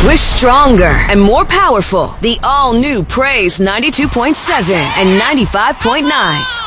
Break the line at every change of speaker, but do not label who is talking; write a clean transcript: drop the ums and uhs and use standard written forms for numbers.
We're stronger and more powerful. The all-new Praise 92.7 and 95.9.